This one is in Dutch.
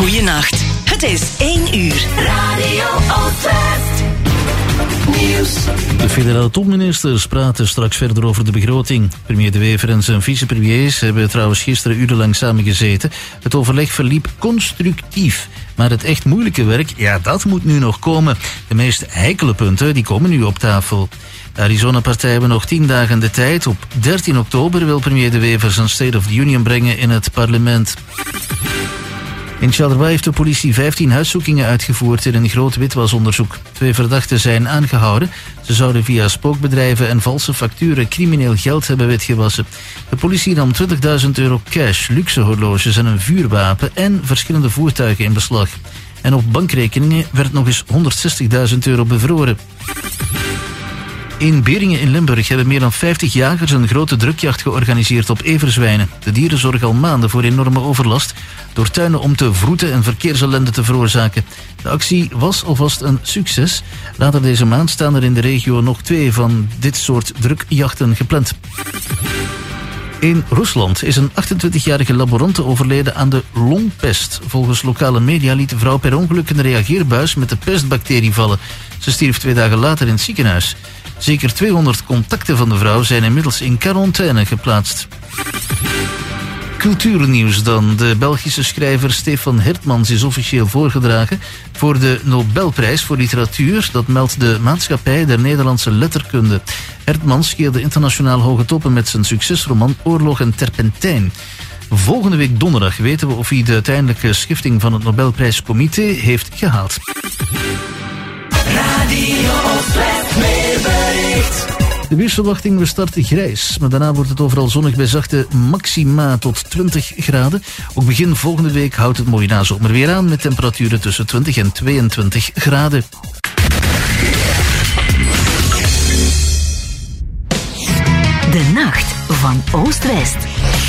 Goeienacht. Het is 1 uur. Radio Oost-West. Nieuws. De federale topministers praten straks verder over de begroting. Premier De Wever en zijn vicepremiers hebben trouwens gisteren urenlang samengezeten. Het overleg verliep constructief. Maar het echt moeilijke werk, ja, dat moet nu nog komen. De meest heikele punten, die komen nu op tafel. De Arizona-partij hebben nog 10 dagen de tijd. Op 13 oktober wil premier De Wever zijn State of the Union brengen in het parlement. In Charleroi heeft de politie 15 huiszoekingen uitgevoerd in een groot witwasonderzoek. 2 verdachten zijn aangehouden. Ze zouden via spookbedrijven en valse facturen crimineel geld hebben witgewassen. De politie nam €20.000 cash, luxe horloges en een vuurwapen en verschillende voertuigen in beslag. En op bankrekeningen werd nog eens €160.000 bevroren. In Beringen in Limburg hebben meer dan 50 jagers een grote drukjacht georganiseerd op everzwijnen. De dieren zorgen al maanden voor enorme overlast door tuinen om te wroeten en verkeersellende te veroorzaken. De actie was alvast een succes. Later deze maand staan er in de regio nog 2 van dit soort drukjachten gepland. In Rusland is een 28-jarige laborante overleden aan de longpest. Volgens lokale media liet de vrouw per ongeluk een reageerbuis met de pestbacterie vallen. Ze stierf 2 dagen later in het ziekenhuis. Zeker 200 contacten van de vrouw zijn inmiddels in quarantaine geplaatst. Cultuurnieuws dan. De Belgische schrijver Stefan Hertmans is officieel voorgedragen voor de Nobelprijs voor literatuur. Dat meldt de Maatschappij der Nederlandse Letterkunde. Hertmans scheerde internationaal hoge toppen met zijn succesroman Oorlog en Terpentijn. Volgende week donderdag weten we of hij de uiteindelijke schifting van het Nobelprijscomité heeft gehaald. Radio Oost-West weerbericht. De weersverwachting, we starten grijs, maar daarna wordt het overal zonnig bij zachte maxima tot 20 graden. Ook begin volgende week houdt het mooie nazomerweer aan met temperaturen tussen 20 en 22 graden. De nacht van Oost-West.